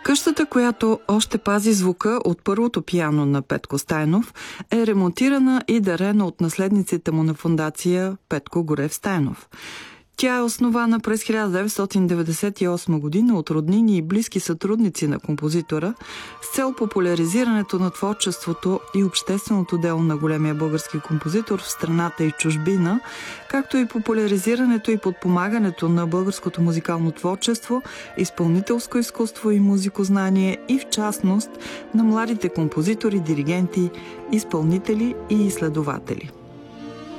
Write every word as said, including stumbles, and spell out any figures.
Къщата, която още пази звука от първото пиано на Петко Стайнов, е ремонтирана и дарена от наследниците му на фондация Петко Горев Стайнов. Тя е основана през хиляда деветстотин деветдесет и осма година от роднини и близки сътрудници на композитора с цел популяризирането на творчеството и общественото дело на големия български композитор в страната и чужбина, както и популяризирането и подпомагането на българското музикално творчество, изпълнителско изкуство и музикознание и в частност на младите композитори, диригенти, изпълнители и изследователи.